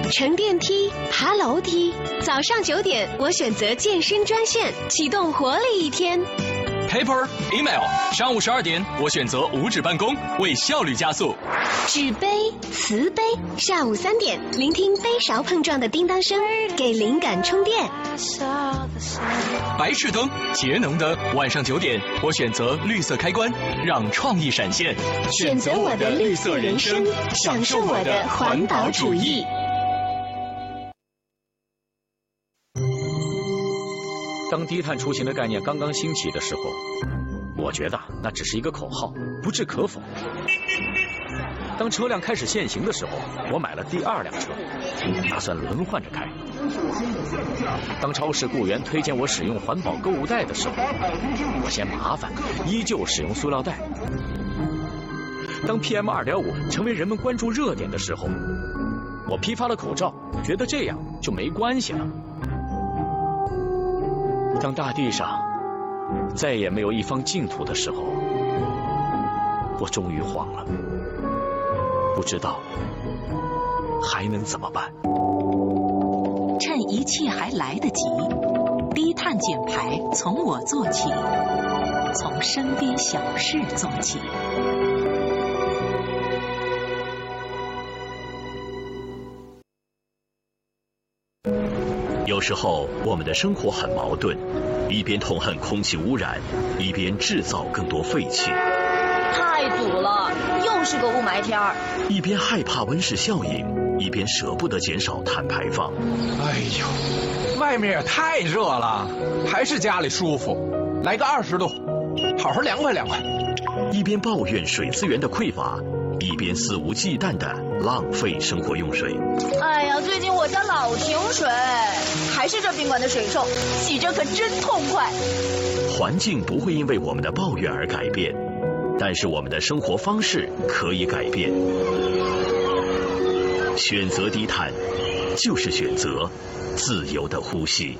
乘电梯、爬楼梯。早上9点，我选择健身专线，启动活力一天。 Paper, email。上午12点，我选择无纸办公，为效率加速。 纸杯、瓷杯。下午3点，聆听杯勺碰撞的叮当声，给灵感充电。 白炽灯，节能的。晚上9点，我选择绿色开关，让创意闪现。 选择我的绿色人生，享受我的环保主义。 当低碳出行的概念刚刚兴起的时候，我觉得那只是一个口号，不置可否。当车辆开始限行的时候，我买了第2辆车，打算轮换着开。当超市雇员推荐我使用环保购物袋的时候，我嫌麻烦，依旧使用塑料袋。当 PM2.5 成为人们关注热点的时候，我批发了口罩，觉得这样就没关系了。当大地上再也没有一方净土的时候，我终于慌了，不知道还能怎么办。 趁一切还来得及，低碳减排从我做起，从身边小事做起。 有时候我们的生活很矛盾，一边痛恨空气污染，一边制造更多废气。 太堵了，又是个雾霾天儿。 一边害怕温室效应，一边舍不得减少碳排放。 哎呦，外面也太热了，还是家里舒服。来个20度，好好凉快凉快。 一边抱怨水资源的匮乏，一边肆无忌惮地浪费生活用水。 哎呀，最近我家老停水，还是这宾馆的水臭，洗着可真痛快。 环境不会因为我们的抱怨而改变，但是我们的生活方式可以改变。选择低碳，就是选择自由的呼吸。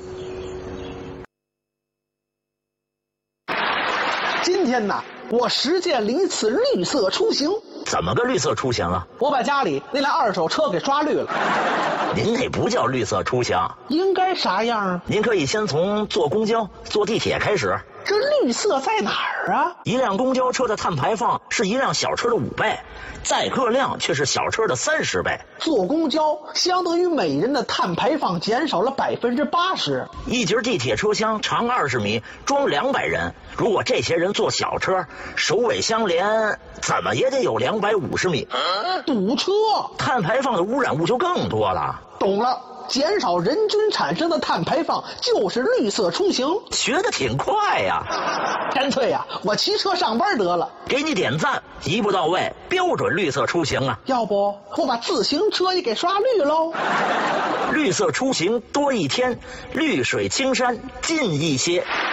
今天呢，我实践了一次绿色出行。 怎么个绿色出行啊？ 我把家里那辆2手车给刷绿了。 您那不叫绿色出行， 应该啥样啊？ 您可以先从坐公交、坐地铁开始。 这绿色在哪儿啊？ 一辆公交车的碳排放是一辆小车的5倍，载客量却是小车的30倍。 坐公交相当于每人的碳排放减少了80%。 一节地铁车厢长20米，装200人。如果这些人坐小车，首尾相连，怎么也得有250米。 堵车， 碳排放的污染物就更多了。 懂了。减少人均产生的碳排放就是绿色出行。 学得挺快呀！ 干脆呀，我骑车上班得了。 给你点赞，一步到位，标准绿色出行啊！ 要不我把自行车也给刷绿喽？ 绿色出行多一天，绿水青山近一些。